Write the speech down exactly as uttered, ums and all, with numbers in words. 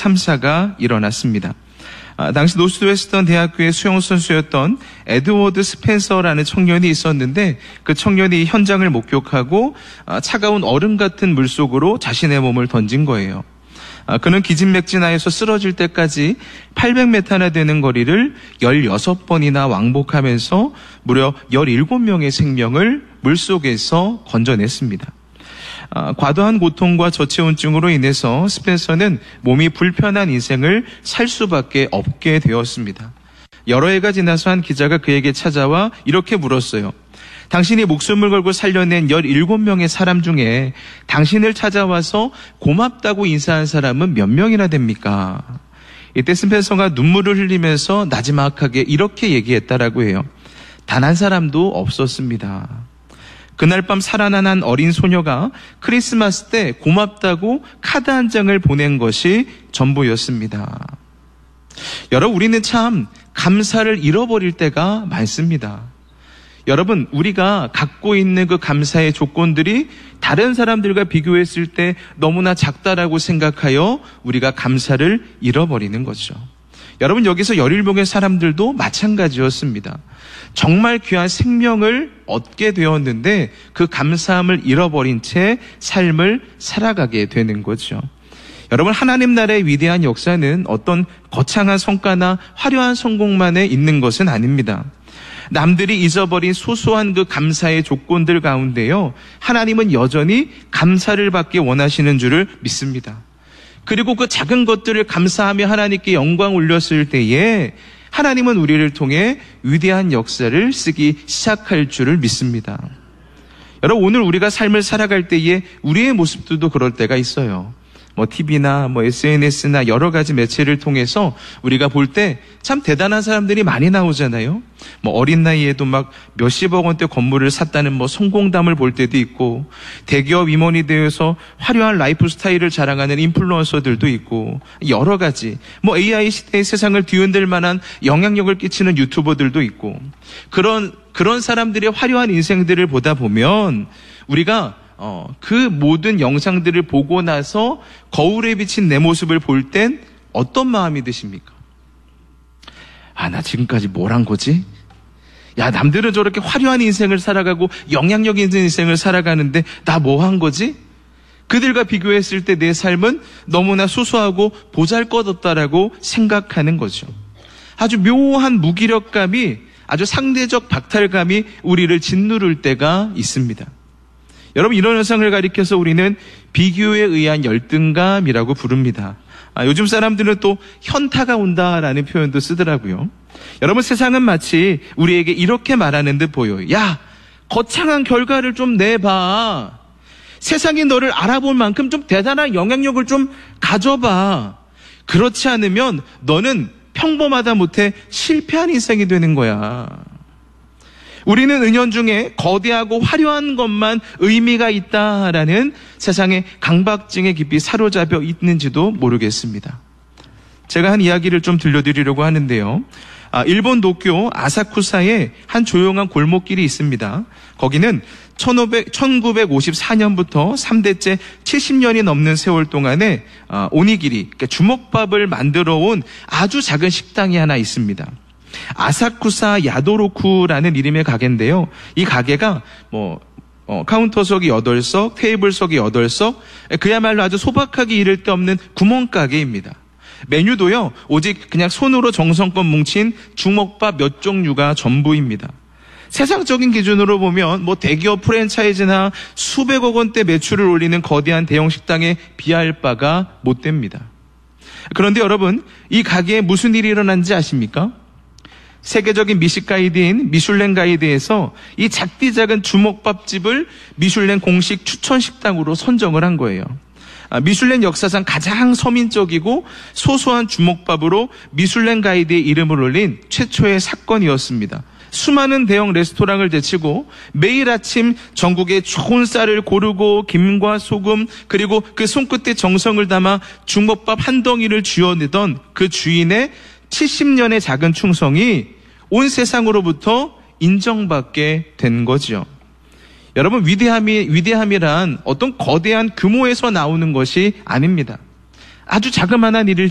참사가 일어났습니다. 아, 당시 노스웨스턴 대학교의 수영선수였던 에드워드 스펜서라는 청년이 있었는데 그 청년이 현장을 목격하고 아, 차가운 얼음 같은 물속으로 자신의 몸을 던진 거예요. 아, 그는 기진맥진하여서 쓰러질 때까지 팔백 미터나 되는 거리를 열여섯 번이나 왕복하면서 무려 열일곱 명의 생명을 물속에서 건져냈습니다. 아, 과도한 고통과 저체온증으로 인해서 스펜서는 몸이 불편한 인생을 살 수밖에 없게 되었습니다. 여러 해가 지나서 한 기자가 그에게 찾아와 이렇게 물었어요. 당신이 목숨을 걸고 살려낸 열일곱 명의 사람 중에 당신을 찾아와서 고맙다고 인사한 사람은 몇 명이나 됩니까? 이때 스펜서가 눈물을 흘리면서 나지막하게 이렇게 얘기했다라고 해요. 단 한 사람도 없었습니다. 그날 밤 살아난 한 어린 소녀가 크리스마스 때 고맙다고 카드 한 장을 보낸 것이 전부였습니다. 여러분, 우리는 참 감사를 잃어버릴 때가 많습니다. 여러분, 우리가 갖고 있는 그 감사의 조건들이 다른 사람들과 비교했을 때 너무나 작다라고 생각하여 우리가 감사를 잃어버리는 거죠. 여러분, 여기서 열일곱 명의 사람들도 마찬가지였습니다. 정말 귀한 생명을 얻게 되었는데 그 감사함을 잃어버린 채 삶을 살아가게 되는 거죠. 여러분, 하나님 나라의 위대한 역사는 어떤 거창한 성과나 화려한 성공만에 있는 것은 아닙니다. 남들이 잊어버린 소소한 그 감사의 조건들 가운데요, 하나님은 여전히 감사를 받기 원하시는 줄을 믿습니다. 그리고 그 작은 것들을 감사하며 하나님께 영광 올렸을 때에 하나님은 우리를 통해 위대한 역사를 쓰기 시작할 줄을 믿습니다. 여러분, 오늘 우리가 삶을 살아갈 때에 우리의 모습들도 그럴 때가 있어요. 뭐 티비나 뭐 에스엔에스나 여러 가지 매체를 통해서 우리가 볼 때 참 대단한 사람들이 많이 나오잖아요. 뭐 어린 나이에도 막 몇십억 원대 건물을 샀다는 뭐 성공담을 볼 때도 있고, 대기업 임원이 되어서 화려한 라이프 스타일을 자랑하는 인플루언서들도 있고, 여러 가지 뭐 에이아이 시대의 세상을 뒤흔들 만한 영향력을 끼치는 유튜버들도 있고, 그런 그런 사람들의 화려한 인생들을 보다 보면 우리가 어, 그 모든 영상들을 보고 나서 거울에 비친 내 모습을 볼 땐 어떤 마음이 드십니까? 아, 나 지금까지 뭘 한 거지? 야, 남들은 저렇게 화려한 인생을 살아가고 영향력 있는 인생을 살아가는데 나 뭐 한 거지? 그들과 비교했을 때 내 삶은 너무나 소소하고 보잘것없다라고 생각하는 거죠. 아주 묘한 무기력감이, 아주 상대적 박탈감이 우리를 짓누를 때가 있습니다. 여러분, 이런 현상을 가리켜서 우리는 비교에 의한 열등감이라고 부릅니다. 아, 요즘 사람들은 또 현타가 온다라는 표현도 쓰더라고요. 여러분, 세상은 마치 우리에게 이렇게 말하는 듯 보여요. 야, 거창한 결과를 좀 내봐. 세상이 너를 알아볼 만큼 좀 대단한 영향력을 좀 가져봐. 그렇지 않으면 너는 평범하다 못해 실패한 인생이 되는 거야. 우리는 은연중에 거대하고 화려한 것만 의미가 있다라는 세상의 강박증에 깊이 사로잡혀 있는지도 모르겠습니다. 제가 한 이야기를 좀 들려드리려고 하는데요. 아, 일본 도쿄 아사쿠사에 한 조용한 골목길이 있습니다. 거기는 천구백오십사 년부터 삼 대째 칠십 년이 넘는 세월 동안에 아, 오니기리, 그러니까 주먹밥을 만들어 온 아주 작은 식당이 하나 있습니다. 아사쿠사 야도로쿠라는 이름의 가게인데요. 이 가게가 뭐 어, 카운터석이 여덟 석, 테이블석이 여덟 석, 그야말로 아주 소박하게 이를 데 없는 구멍가게입니다. 메뉴도요, 오직 그냥 손으로 정성껏 뭉친 주먹밥 몇 종류가 전부입니다. 세상적인 기준으로 보면 뭐 대기업 프랜차이즈나 수백억 원대 매출을 올리는 거대한 대형 식당에 비할 바가 못 됩니다. 그런데 여러분, 이 가게에 무슨 일이 일어난지 아십니까? 세계적인 미식 가이드인 미슐랭 가이드에서 이 작디 작은 주먹밥집을 미슐랭 공식 추천 식당으로 선정을 한 거예요. 미슐랭 역사상 가장 서민적이고 소소한 주먹밥으로 미슐랭 가이드의 이름을 올린 최초의 사건이었습니다. 수많은 대형 레스토랑을 제치고 매일 아침 전국의 좋은 쌀을 고르고 김과 소금, 그리고 그 손끝에 정성을 담아 주먹밥 한 덩이를 쥐어내던 그 주인의 칠십 년의 작은 충성이 온 세상으로부터 인정받게 된 거죠. 여러분, 위대함이, 위대함이란 어떤 거대한 규모에서 나오는 것이 아닙니다. 아주 자그마한 일일